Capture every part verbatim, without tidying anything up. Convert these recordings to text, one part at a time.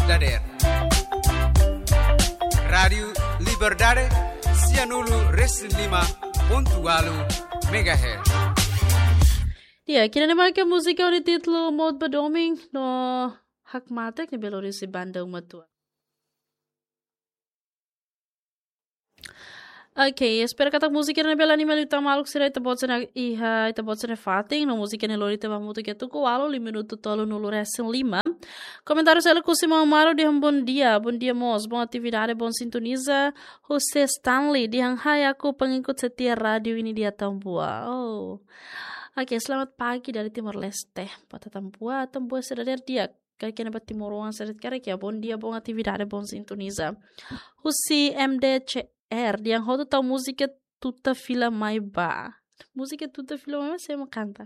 Dader. Radio Liberdade Sianulu Reslima Pontualu Megahertz. Dia, kira naman ka musika ni titlo Mod Badoming no Hakmatek ni Belo si banda umatua. Okay, espero que a música na bela anima luta malu que será ita botsa na iha ita botsa na fating no música na lorita ba muto que tu ko alo li minuto tolo no loresen lima. Comentários ela com Simão Amaro de um bom dia, bom dia mos, boa atividade, bom sintoniza. José Stanley de Hanghai aku pengikut setia radio ini dia Tambua. Oh. Okay, selamat pagi dari Timor Leste. Pada Tambua, Tambua sedar dia. Kaya kena ba Timoruan sedar kaya kaya bom dia, bom atividade, bom sintoniza. José M D C R, yang roda tal música tuta fila mai ba. Música tuta fila mai ba, você canta.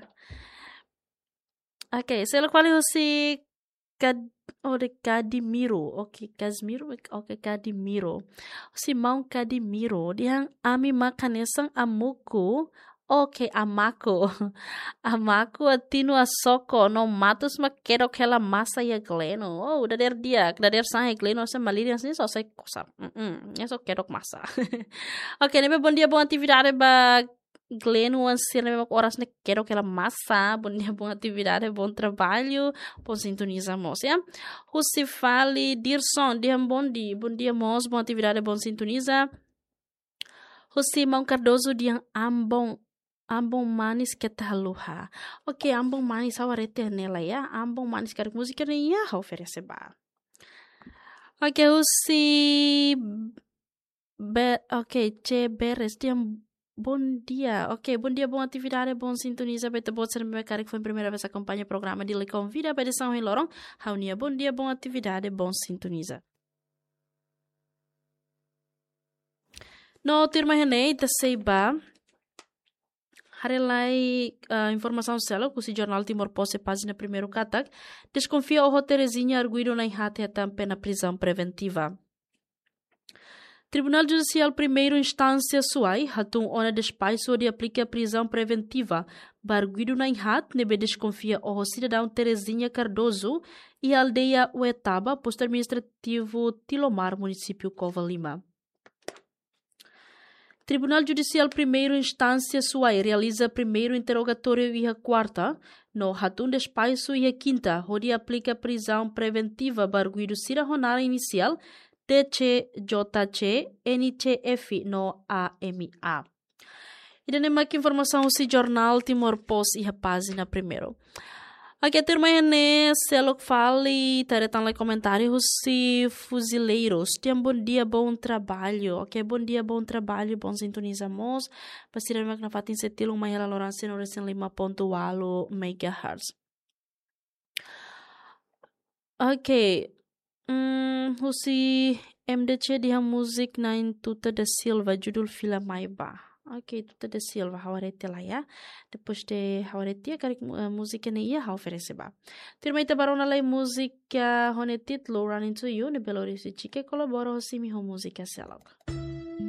Ok, se ela qual é José Cad... Oh, de Cadimiro. Ok, Casimiro. Ok, Cadimiro. Simão Cadimiro. Dia ami makanesang amuku. Ok, amako. Amako atino asoko. No matos makero kela masa ya gleno. Oh, dader dia. Dader sang gleno. Sa malirian sini só sai cosa. Mm-mm. É só quero massa. Ok, nebe bom dia, boa atividade ba gleno. Ansir nebe horas ne quero kela massa. Bom dia, boa atividade, bom trabalho. Bom sintoniza mos, ya. Husi fali dirson. Dia bom dia. Bom dia mos, boa atividade, bom sintoniza. Husi Mão Cardoso dia ambong ambong manis kita luha. Ok, ambong manis awarete nela ya. Ambong manis karik música nem ia oferecer ba. Ok, usi be, ok, che beres dia bom dia. Ok, bom dia, boa atividade, bom sintoniza. Beta bot ser meu cara que foi a primeira vez acompanha o programa de Le Convida para São em Lorong. Raunia, bom dia, boa atividade, bom sintoniza. No termo reneita seiba Harelai uh, informação sela que o jornal Timor Posse página primeiro katak desconfia o Terezinha arguido na enrate tampa na prisão preventiva. Tribunal Judicial Primeiro Instância Suai hatung ona despacho de aplica prisão preventiva barguido na enrate nebe desconfia o cidadão Terezinha Cardoso e a aldeia Uetaba posto administrativo Tilomar município Cova Lima. Tribunal Judicial Primeiro Instância Suai realiza primeiro interrogatório e a quarta, no Hatun Despacho e a quinta, onde aplica prisão preventiva barguido Sira Honara Inicial, T C J C N T F no A M A. E daí mais informação o jornal Timor Post e a página primeiro. Aqui a turma é selo que fale, taretam lá comentários se fuzileiros. Tem bom dia, bom trabalho. Ok, bom dia, bom trabalho, bom sintonizamos. Pasira mak na fatin setilo uma ela Lorance no recém lima ponto alo megahertz. Ok, hum, si M D C dia musik na Tuta da Silva judul fila maiba. Ok, Tuta da Silva, hawarete lá ya. Depois de hawarete, a uh, música nem ia oferecer ba. Termai tabarona lá música honetit low running to you, ne belori si chike colabora o simi ho música selok.